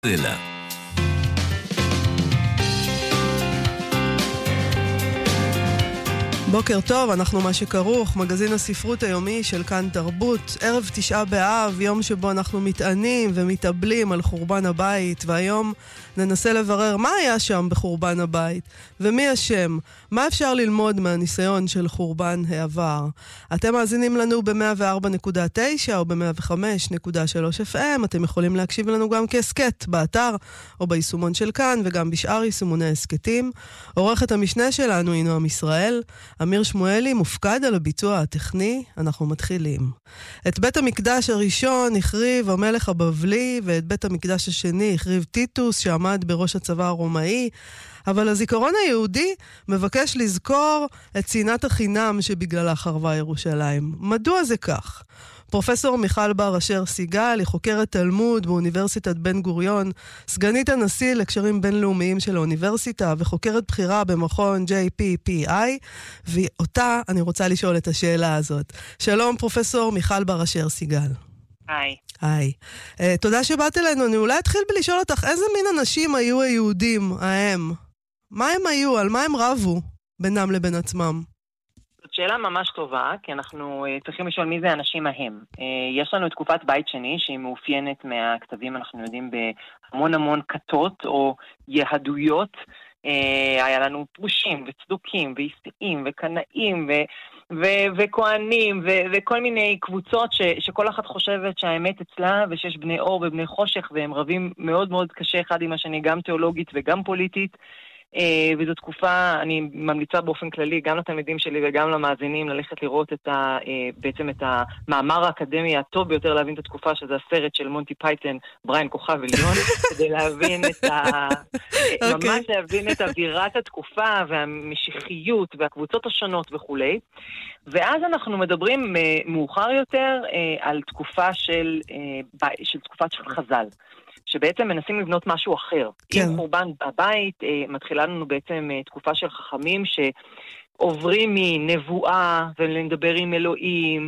סלע. בוקר טוב, אנחנו מה שכרוך, מגזין הספרות היומי של כאן תרבות. ערב 9 באב, יום שבו אנחנו מתענים ומתאבלים על חורבן הבית, והיום ננסה לברר מה היה שם בחורבן הבית, ומי אשם, מה אפשר ללמוד מהניסיון של חורבן העבר. אתם מאזינים לנו ב-104.9 או ב-105.3 FM, אתם יכולים להקשיב לנו גם כסקט, באתר או ביישומון של כאן, וגם בשאר יישומוני הסקטים. עורכת המשנה שלנו היא נועם ישראל, אמיר שמואלי מופקד על הביצוע הטכני. אנחנו מתחילים. את בית המקדש הראשון החריב המלך הבבלי, ואת בית המקדש השני החריב טיטוס שעמד בראש הצבא הרומאי, אבל הזיכרון היהודי מבקש לזכור את שנאת החינם שבגללה חרבה ירושלים. מדוע זה כך? פרופסור מיכל בר אשר סיגל היא חוקרת תלמוד באוניברסיטת בן גוריון, סגנית הנשיא לקשרים בינלאומיים של האוניברסיטה וחוקרת בחירה במכון JPPI, ואותה אני רוצה לשאול את השאלה הזאת. שלום פרופסור מיכל בר אשר סיגל. היי. היי. תודה שבאת אלינו. אני אולי אתחיל בלשאול אותך, איזה מין אנשים היו היהודים ההם? מה הם היו? על מה הם רבו בינם לבין עצמם? זאת שאלה ממש טובה, כי אנחנו צריכים לשאול מי זה האנשים ההם. יש לנו את תקופת בית שני, שהיא מאופיינת מהכתבים, אנחנו יודעים, בהמון המון כתות או יהדויות. היה לנו פרושים וצדוקים ואיסאים וקנאים וכהנים וכל מיני קבוצות שכל אחת חושבת שהאמת אצלה, ושיש בני אור ובני חושך, והם רבים מאוד מאוד קשה אחד עם השני, גם תיאולוגית וגם פוליטית. וזו תקופה, אני ממליצה באופן כללי גם לתלמידים שלי וגם למאזינים ללכת לראות בעצם את המאמר האקדמי הטוב ביותר להבין את התקופה, שזה הסרט של מונטי פייתון, בריין כוכב עליון, כדי להבין ממש להבין את אווירת התקופה והמשיחיות והקבוצות השונות וכולי. ואז אנחנו מדברים מאוחר יותר על תקופה של תקופת של חז"ל, שבעצם מנסים לבנות משהו אחר. כן. עם חורבן הבית, מתחילה לנו בעצם תקופה של חכמים שעוברים מנבואה ולדבר עם אלוהים,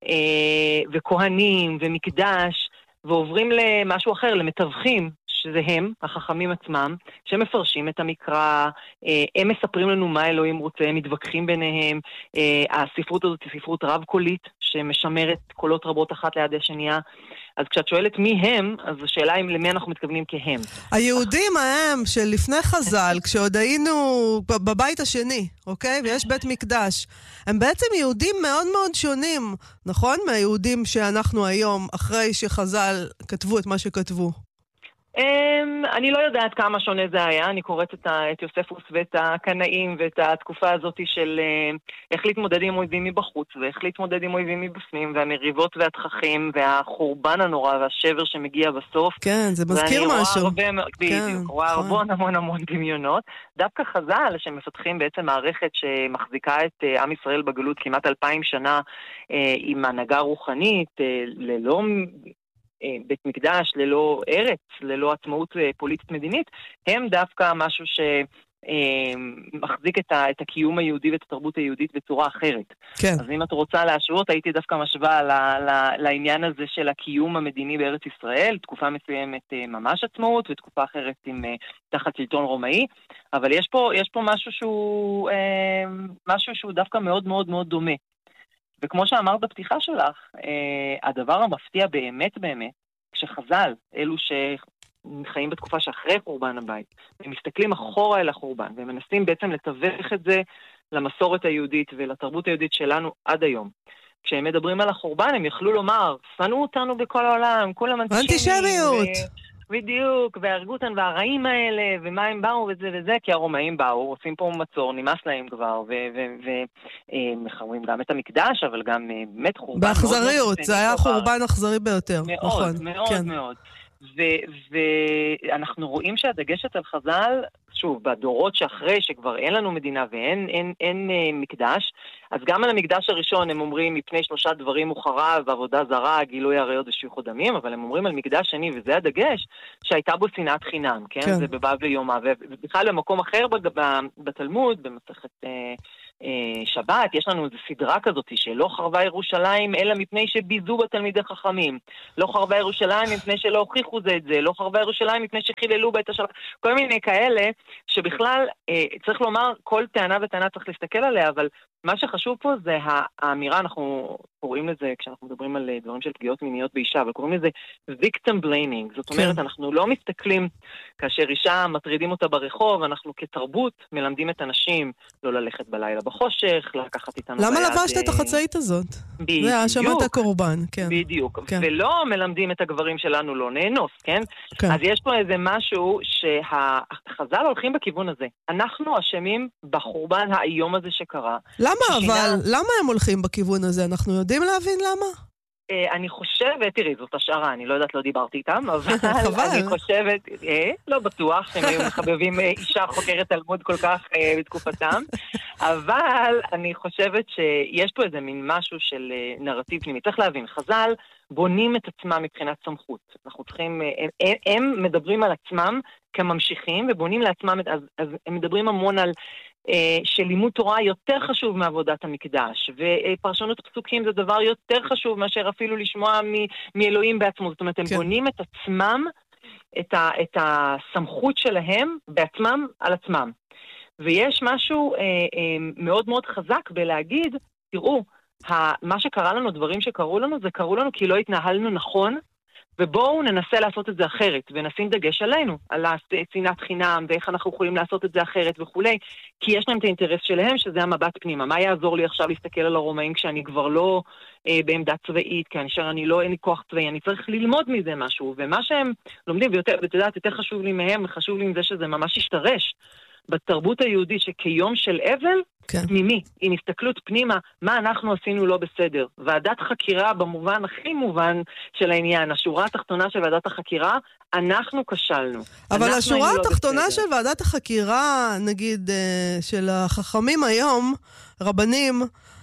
וכהנים ומקדש, ועוברים למשהו אחר, למתווכים, שזה הם, החכמים עצמם, שמפרשים את המקרא, הם מספרים לנו מה אלוהים רוצה, הם מתווכחים ביניהם, הספרות הזאת היא ספרות רב-קולית, שמשמרת קולות רבות אחת ליד השנייה. אז כשאת שואלת מי הם, אז השאלה היא למי אנחנו מתכוונים כהם. היהודים ההם של לפני חז"ל, כשעוד היינו בבית השני, אוקיי? ויש בית מקדש, הם בעצם יהודים מאוד מאוד שונים, נכון? מהיהודים שאנחנו היום, אחרי שחז"ל כתבו את מה שכתבו. אני לא יודעת כמה שונה זה היה, אני קוראת את יוספוס ואת הקנאים ואת התקופה הזאת של איך להתמודד עם אויבים מבחוץ ואיך להתמודד עם אויבים מבפנים, והמריבות והתככים והחורבן הנורא והשבר שמגיע בסוף. כן, זה מזכיר משהו. אני רואה המון דמיונות. דווקא חז"ל שמפתחים בעצם מערכת שמחזיקה את עם ישראל בגלות כמעט 2000 שנה עם הנהגה רוחנית, ללא בית מקדש, ללא ארץ, ללא עצמאות פוליטית מדינית, הם דווקא משהו שמחזיק את הקיום היהודי ואת התרבות היהודית בצורה אחרת. כן. אז אם את רוצה להשוות, הייתי דווקא משווה לעניין הזה של הקיום המדיני בארץ ישראל, תקופה מסוימת ממש עצמאות, ותקופה אחרת עם תחת שלטון רומאי, אבל יש פה משהו שהוא דווקא מאוד מאוד מאוד דומה. וכמו שאמרת בפתיחה שלך, הדבר המפתיע באמת, כשחז"ל, אלו שחיים בתקופה שאחרי חורבן הבית, הם מסתכלים אחורה אל החורבן, והם מנסים בעצם לתווך את זה למסורת היהודית ולתרבות היהודית שלנו עד היום. כשהם מדברים על החורבן, הם יכלו לומר, שנאו אותנו בכל העולם, כולם אנטישמיות. בדיוק, והרגו אותן והרעים האלה, ומה הם באו וזה, כי הרומאים באו, עושים פה מצור, נמאס להם כבר, ומחרבים גם את המקדש, אבל גם באמת חורבן. באכזריות, זה היה חורבן אכזרי ביותר. מאוד, מאוד, מאוד. ואנחנו רואים שהדגשת על חז"ל, שוב, בדורות שאחרי שכבר אין לנו מדינה ואין מקדש, אז גם על המקדש הראשון הם אומרים מפני 3 דברים הוא חרב, עבודה זרה, גילוי עריות ושפיכות דמים, אבל הם אומרים על מקדש שני, וזה הדגש, שהייתה בו שנאת חינם, כן? זה בבא ויומא, ובכלל במקום אחר בתלמוד, במסכת שבת, יש לנו איזו סדרה כזאת שלא חרבה ירושלים אלא מפני שביזו בתלמידי חכמים, לא חרבה ירושלים מפני שלא הוכיחו זה את זה, לא חרבה ירושלים מפני שחיללו בית השבת, כל מיני כאלה שבכלל צריך לומר כל טענה וטענה צריך להסתכל עליה, אבל מה שחשוב פה זה האמירה, אנחנו קוראים לזה, כשאנחנו מדברים על דברים של פגיעות מיניות באישה, אבל קוראים לזה victim blaming, זאת אומרת, אנחנו לא מסתכלים כאשר אישה מטרידים אותה ברחוב, אנחנו כתרבות מלמדים את אנשים לא ללכת בלילה בחושך, לקחת איתנו ביד. למה לבשת את החצאית הזאת? בדיוק. זה האשמת הקורבן, כן. בדיוק. ולא מלמדים את הגברים שלנו לא נאנוס, כן? אז יש פה איזה משהו שהחז"ל הולכים בכיוון הזה. אנחנו אשמים בחורבן האיום הזה שקרה. למה הם הולכים בכיוון הזה? אנחנו יודעים להבין למה? אני חושבת, תראי, זאת השערה, אני לא יודעת, לא דיברתי איתם, אבל אני חושבת, לא בטוח שהם היו מחבבים אישה חוקרת תלמוד כל כך בתקופתם, אבל אני חושבת שיש פה איזה מין משהו של נרטיב פנימי. צריך להבין, חז"ל בונים את עצמם מבחינת סמכות. אנחנו צריכים, הם מדברים על עצמם כממשיכים, ובונים לעצמם, אז הם מדברים המון על שלימוד תורה יותר חשוב מעבודת המקדש, ופרשנות הפסוקים זה דבר יותר חשוב מאשר אפילו לשמוע מאלוהים בעצמו. זאת אומרת, הם בונים את עצמם, את הסמכות שלהם בעצמם על עצמם. ויש משהו מאוד מאוד חזק בלהגיד, תראו, מה שקרה לנו, דברים שקרו לנו, זה קרו לנו כי לא התנהלנו נכון, ובואו ננסה לעשות את זה אחרת, ונשים דגש עלינו, על שנאת חינם, ואיך אנחנו יכולים לעשות את זה אחרת וכולי, כי יש להם את האינטרס שלהם, שזה המבט פנימה. מה יעזור לי עכשיו להסתכל על הרומאים כשאני כבר לא בעמדה צבאית, כאשר אין לי כוח צבאי, אני צריך ללמוד מזה משהו, ומה שהם לומדים, ואת יודעת, יותר חשוב לי מהם, חשוב לי עם זה שזה ממש ישתרש בתרבות היהודית, שכיום של אבל, פנימי, עם הסתכלות פנימה, מה אנחנו עשינו לא בסדר. ועדת חקירה במובן הכי מובן של העניין, השורה התחתונה של ועדת החקירה, אנחנו כשלנו. אבל השורה התחתונה של ועדת החקירה, נגיד, של החכמים היום, רבנים,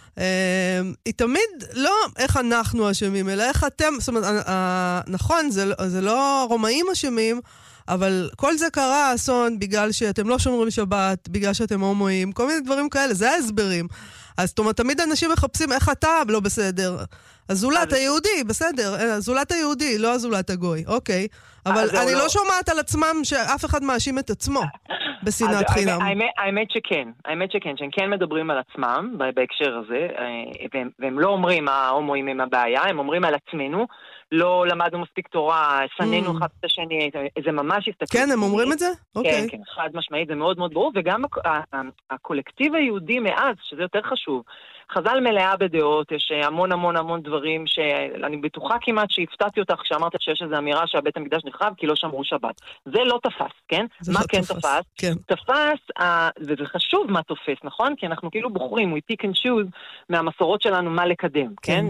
היא תמיד לא איך אנחנו אשמים, אלא איך אתם, זאת אומרת, נכון, זה לא רומאים אשמים, אבל כל זה קרה אסון בגלל שאתם לא שומרים שבת, בגלל שאתם הומואים, כל מיני דברים כאלה, זה ההסברים. אז זאת אומרת, תמיד אנשים מחפשים איך אתה לא בסדר. הזולת היהודי, בסדר, הזולת היהודי, לא הזולת הגוי, אוקיי. אבל אני לא שומעת על עצמם שאף אחד מאשים את עצמו בשנאת חינם. האמת שכן, שהם כן מדברים על עצמם בהקשר הזה, והם לא אומרים ההומואים הם הבעיה, הם אומרים על עצמנו, לא למדנו מספיק תורה, סנינו אחד את השני, זה ממש הסתכלות. כן, הם אומרים את זה? כן, כן, חד משמעית, זה מאוד מאוד ברור, וגם הקולקטיב היהודי מאז, שזה יותר חשוב, חז"ל מלאה בדעות, יש המון המון המון דברים שאני בטוחה כמעט שהפתעתי אותך כשאמרת שיש איזו אמירה שהבית המקדש נחרב כי לא שמרו שבת. זה לא תפס, כן? מה כן תפס? תפס, וזה חשוב מה תופס, נכון? כי אנחנו כאילו בוחרים, we pick and choose מהמסורות שלנו מה לקדם, כן?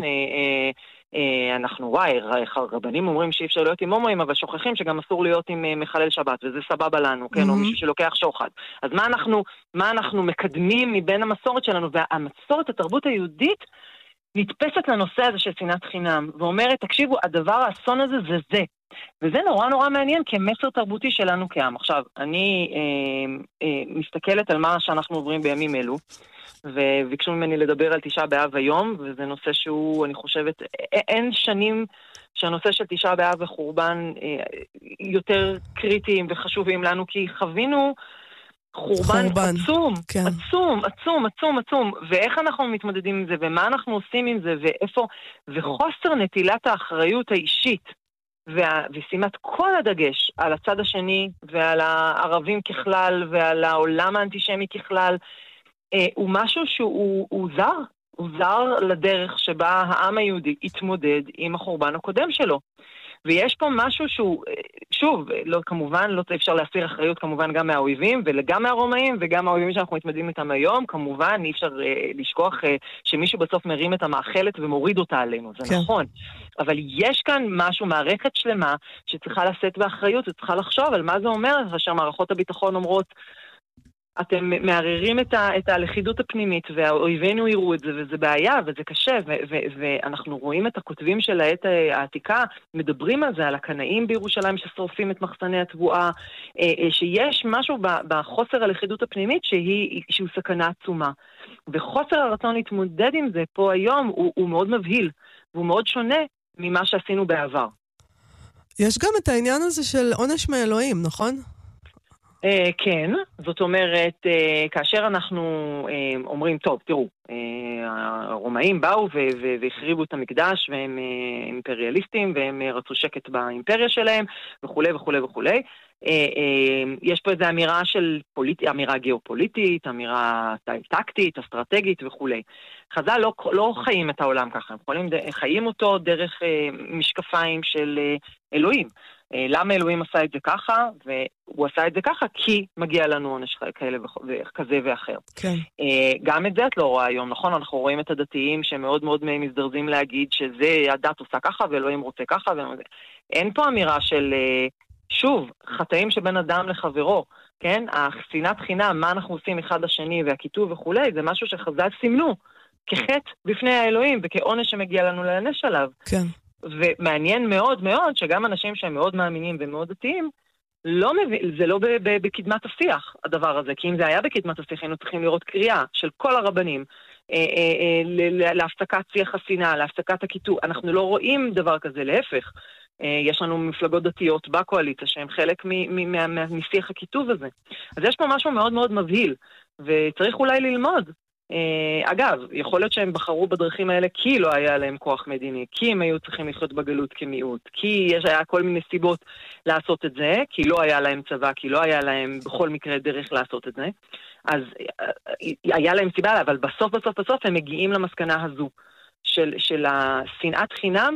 אנחנו, רבנים אומרים שאי אפשר להיות עם הומואים, אבל שוכחים שגם אסור להיות עם מחלל שבת, וזה סבבה לנו, כן, או מישהו שלוקח שוחד. אז מה אנחנו מקדמים מבין המסורת שלנו? והמסורת, התרבות היהודית, נתפסת לנושא הזה של שנאת חינם, ואומרת, תקשיבו, הדבר האסון הזה זה. וזה נורא נורא מעניין כמסר תרבותי שלנו כעם. עכשיו, אני מסתכלת על מה שאנחנו עוברים בימים אלו, וביקשו ממני לדבר על תשעה באב היום, וזה נושא שהוא, אני חושבת, אין שנים שהנושא של תשעה באב וחורבן יותר קריטיים וחשובים לנו, כי חווינו חורבן עצום, כן. עצום, ואיך אנחנו מתמודדים עם זה, ומה אנחנו עושים עם זה, ואיפה, וחוסר נטילת האחריות האישית, ושימת כל הדגש על הצד השני, ועל הערבים ככלל, ועל העולם האנטישמי ככלל, הוא משהו שהוא זר, הוא זר לדרך שבה העם היהודי התמודד עם החורבן הקודם שלו. ויש פה משהו שהוא, שוב, לא, כמובן, לא אפשר להסיר אחריות כמובן גם מהאויבים, וגם מהרומאים, וגם מהאויבים שאנחנו מתמודדים איתם היום, כמובן, אי אפשר לשכוח שמישהו בסוף מרים את המאכלת ומוריד אותה עלינו, זה כן. נכון. אבל יש כאן משהו, מערכת שלמה, שצריכה לשאת באחריות, וצריכה לחשוב על מה זה אומר, כאשר מערכות הביטחון אומרות, אתם מערערים את הלכידות הפנימית, והאויבינו יראו את זה, וזה בעיה, וזה קשה, ואנחנו רואים את הכותבים של העת העתיקה, מדברים על זה, על הקנאים בירושלים ששורפים את מחסני התבואה, שיש משהו בחוסר הלכידות הפנימית שהוא סכנה עצומה. וחוסר הרצון להתמודד עם זה פה היום הוא מאוד מבהיל, והוא מאוד שונה ממה שעשינו בעבר. יש גם את העניין הזה של עונש מאלוהים, נכון? כן, זאת אומרת, כאשר אנחנו אומרים, טוב, תראו, הרומאים באו והחריבו את המקדש, והם אימפריאליסטים, והם רצו שקט באימפריה שלהם, וכו' וכו' וכו'. יש פה איזו אמירה של אמירה גיאופוליטית, אמירה טקטית, אסטרטגית וכו'. חז"ל לא חיים את העולם ככה, הם חיים אותו דרך משקפיים של אלוהים. למה אלוהים עשה את זה ככה? והוא עשה את זה ככה כי מגיע לנו עונש כזה ואחר. כן. גם את זה את לא רואה היום, נכון? אנחנו רואים את הדתיים שמאוד מאוד מזדרזים להגיד שזה הדת עושה ככה ואלוהים רוצה ככה. אין פה אמירה של, שוב, חטאים שבין אדם לחברו, כן? השנאת חינם, מה אנחנו עושים אחד לשני והכיתוב וכו', זה משהו שחז"ל סימנו כחטא בפני האלוהים וכעונש שמגיע לנו להיענש עליו. כן. ומעניין מאוד מאוד שגם אנשים שהם מאוד מאמינים ומאוד דתיים, זה לא בקדמת השיח הדבר הזה, כי אם זה היה בקדמת השיח היינו צריכים לראות קריאה של כל הרבנים להפסקת שיח השנאה, להפסקת הכיתוב. אנחנו לא רואים דבר כזה, להפך. יש לנו מפלגות דתיות בקואליציה שהם חלק משיח הכיתוב הזה. אז יש פה משהו מאוד מאוד מבהיל, וצריך אולי ללמוד. אגב, יכול להיות שהם בחרו בדרכים האלה כי לא היה להם כוח מדיני, כי הם היו צריכים לחיות בגלות כמיעוט, כי היה כל מיני סיבות לעשות את זה, כי לא היה להם צבא, כי לא היה להם בכל מקרה דרך לעשות את זה. אז היה להם סיבה, אבל בסוף הם מגיעים למסקנה הזו של השנאת חינם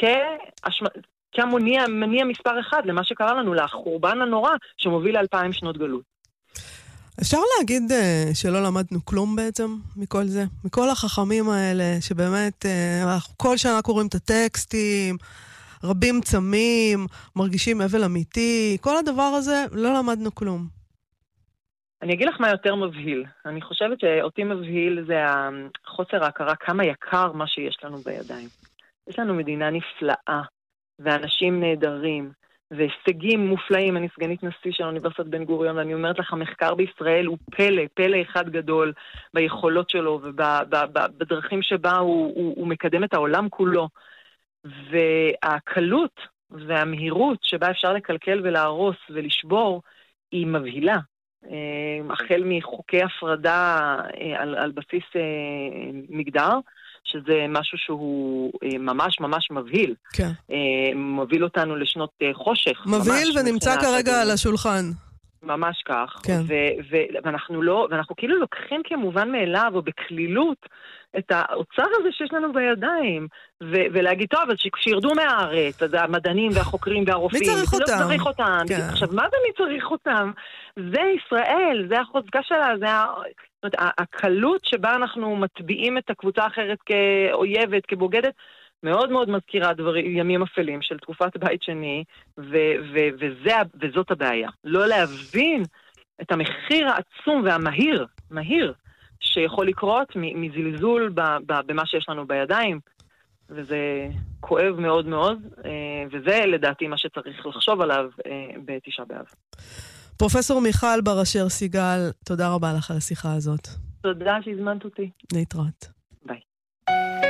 כמניע מספר אחד למה שקרה לנו, לחורבן הנורא שמוביל 2000 שנות גלות. אפשר להגיד שלא למדנו כלום בעצם מכל זה? מכל החכמים האלה שבאמת כל שנה קוראים את הטקסטים, רבים צמים, מרגישים אבל אמיתי, כל הדבר הזה לא למדנו כלום. אני אגיד לך מה יותר מבהיל. אני חושבת שאותי מבהיל זה החוסר ההכרה כמה יקר מה שיש לנו בידיים. יש לנו מדינה נפלאה ואנשים נהדרים. והישגים מופלאים. אני סגנית נשיא של אוניברסיטת בן גוריון, ואני אומרת לך, המחקר בישראל הוא פלא אחד גדול ביכולות שלו ובדרכים שבה הוא מקדם את העולם כולו. והקלות והמהירות שבה אפשר לקלקל ולהרוס ולשבור היא מבהילה. החל מחוקי הפרדה על בסיס מגדר, שזה משהו שהוא ממש ממש מבהיל. כן. מוביל אותנו לשנות חושך. מבהיל ונמצא כרגע על השולחן. ממש כך. כן. ואנחנו כאילו לוקחים כמובן מאליו או בכלילות את האוצר הזה שיש לנו בידיים, ולהגיד, טוב, אז שירדו מהארץ, אז המדענים והחוקרים והרופאים. מי צריך אותם? לא צריך אותם. כן. עכשיו, מה זה מי צריך אותם? זה ישראל, זה החוזקה שלה, זה הקלות שבה אנחנו מטביעים את הקבוצה האחרת כאויבת, כבוגדת, מאוד מאוד מזכירה ימים אפלים של תקופת בית שני, וזאת הבעיה. לא להבין את המחיר העצום והמהיר, שיכול לקרות מזלזול במה שיש לנו בידיים, וזה כואב מאוד מאוד, וזה לדעתי מה שצריך לחשוב עליו בתשעה באב. פרופסור מיכל בר אשר סיגל, תודה רבה לך על השיחה הזאת. תודה שהזמנת אותי. להתראות. ביי.